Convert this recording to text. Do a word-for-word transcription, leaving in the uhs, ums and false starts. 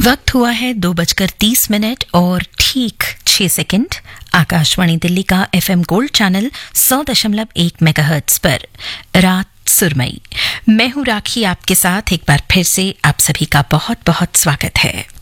वक्त हुआ है दो बजकर तीस मिनट और ठीक छह सेकंड। आकाशवाणी दिल्ली का एफएम गोल्ड चैनल सौ दशमलव एक मेगाहर्ट्ज पर रात सुरमई। मैं हूं राखी, आपके साथ एक बार फिर से आप सभी का बहुत बहुत स्वागत है।